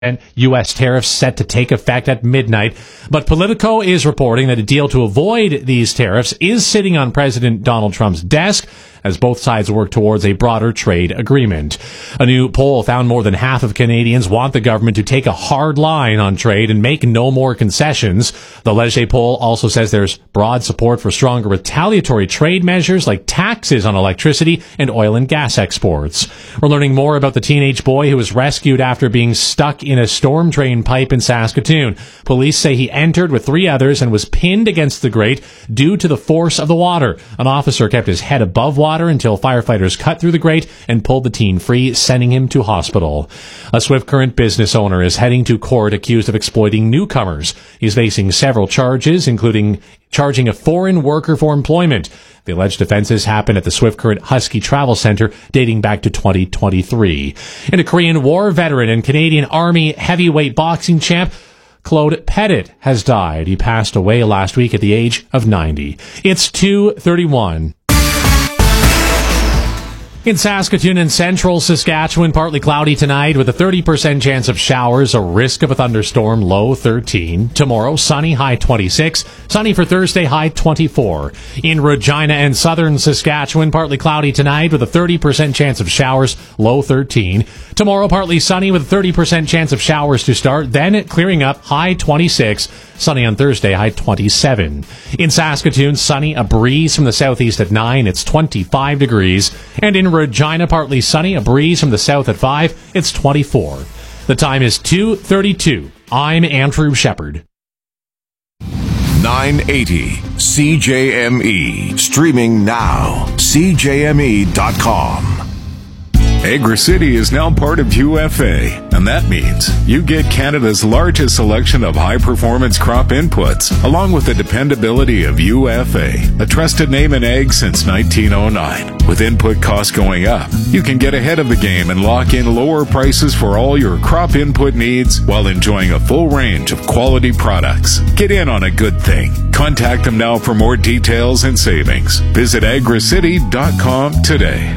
And U.S. tariffs set to take effect at midnight. But Politico is reporting that a deal to avoid these tariffs is sitting on President Donald Trump's desk as both sides work towards a broader trade agreement. A new poll found more than half of Canadians want the government to take a hard line on trade and make no more concessions. The Leger poll also says there's broad support for stronger retaliatory trade measures like taxes on electricity and oil and gas exports. We're learning more about the teenage boy who was rescued after being stuck in a storm drain pipe in Saskatoon. Police say he entered with 3 others and was pinned against the grate due to the force of the water. An officer kept his head above water until firefighters cut through the grate and pulled the teen free, sending him to hospital. A Swift Current business owner is heading to court accused of exploiting newcomers. He's facing several charges, including charging a foreign worker for employment. The alleged offenses happened at the Swift Current Husky Travel Center dating back to 2023. And a Korean War veteran and Canadian Army heavyweight boxing champ Claude Pettit has died. He passed away last week at the age of 90. It's 2:31. In Saskatoon and central Saskatchewan, partly cloudy tonight with a 30% chance of showers, a risk of a thunderstorm, low 13. Tomorrow, sunny, high 26. Sunny for Thursday, high 24. In Regina and southern Saskatchewan, partly cloudy tonight with a 30% chance of showers, low 13. Tomorrow, partly sunny with a 30% chance of showers to start, then clearing up, high 26. Sunny on Thursday, high 27. In Saskatoon, sunny, a breeze from the southeast at 9. It's 25 degrees. And in Regina, partly sunny, a breeze from the south at 5. It's 24. The time is 2:32. I'm Andrew Shepard. 980 CJME. Streaming now. CJME.com. Agri-City is now part of UFA, and that means you get Canada's largest selection of high-performance crop inputs, along with the dependability of UFA, a trusted name in ag since 1909. With input costs going up, you can get ahead of the game and lock in lower prices for all your crop input needs while enjoying a full range of quality products. Get in on a good thing. Contact them now for more details and savings. Visit agricity.com today.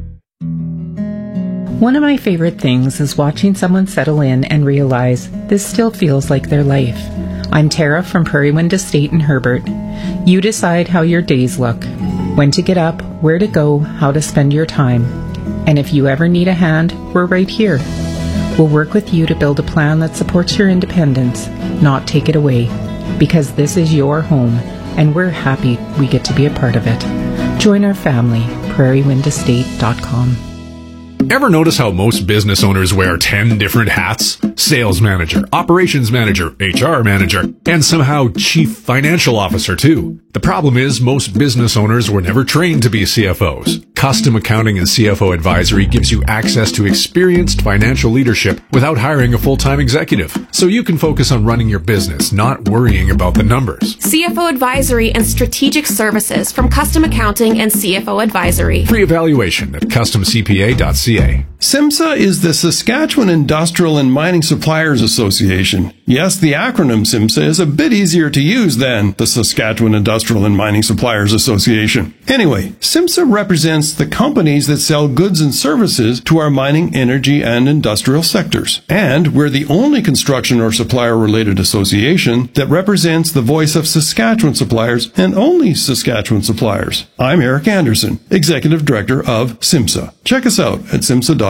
One of my favorite things is watching someone settle in and realize this still feels like their life. I'm Tara from Prairie Wind Estate in Herbert. You decide how your days look, when to get up, where to go, how to spend your time. And if you ever need a hand, we're right here. We'll work with you to build a plan that supports your independence, not take it away. Because this is your home, and we're happy we get to be a part of it. Join our family, prairiewindestate.com. Ever notice how most business owners wear 10 different hats? Sales manager, operations manager, HR manager, and somehow chief financial officer too. The problem is most business owners were never trained to be CFOs. Custom Accounting and CFO Advisory gives you access to experienced financial leadership without hiring a full-time executive. So you can focus on running your business, not worrying about the numbers. CFO Advisory and Strategic Services from Custom Accounting and CFO Advisory. Free evaluation at customcpa.ca. SIMSA is the Saskatchewan Industrial and Mining Suppliers Association. Yes, the acronym SIMSA is a bit easier to use than the Saskatchewan Industrial and Mining Suppliers Association. Anyway, SIMSA represents the companies that sell goods and services to our mining, energy, and industrial sectors. And we're the only construction or supplier-related association that represents the voice of Saskatchewan suppliers and only Saskatchewan suppliers. I'm Eric Anderson, Executive Director of SIMSA. Check us out at simsa.ca.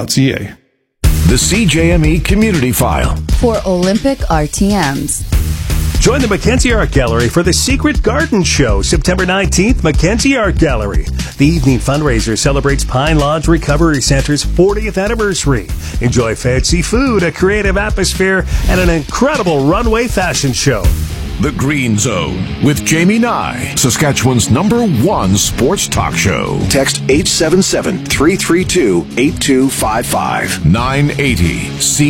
The CJME Community File. For Olympic RTMs. Join the Mackenzie Art Gallery for the Secret Garden Show, September 19th, Mackenzie Art Gallery. The evening fundraiser celebrates Pine Lodge Recovery Center's 40th anniversary. Enjoy fancy food, a creative atmosphere, and an incredible runway fashion show. The Green Zone with Jamie Nye, Saskatchewan's #1 sports talk show. Text 877-332-8255. 980